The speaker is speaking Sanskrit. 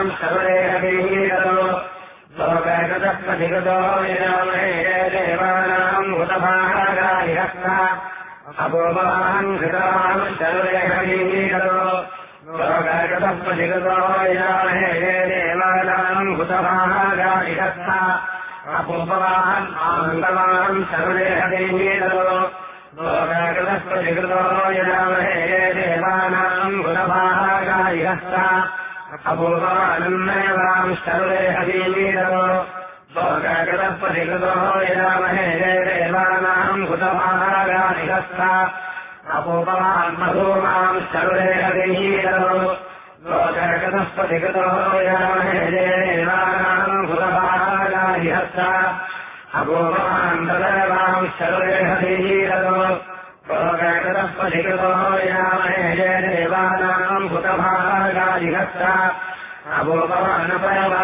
शरुरेहवीरो लोकगतस्पधिगतो यजामहे देवानाम् हुतभागारिहस्ता अपोपवान् घृतवान् शरुरेहवीरो लोकगतस्पधिगतो यजामहे देवानाम् हुतभागारिहस्ता अपोपवान् आमन्तवान् शरुरेहवीरो लोकगतस्पधिगतो यजामहे देवानाम् हुतभागारिहस्ता अपूर्वानन्नयवाम् शरुरेहवीरो लोकगतस्पधिगतो यजामहे देवानाम् हुतभागारिहस्ता अपूर्वान् मधूमाम् शरुरेहवीरो लोकगतस्पधिगतो यजामहे देवानाम् हुतभागारिहस्ता अपूर्वान् तदवाम् शरुरेहवीरो लोकगतस्पधिगतो यजामहे देवानाम् हुतभागारिहस्ता अपूर्वान्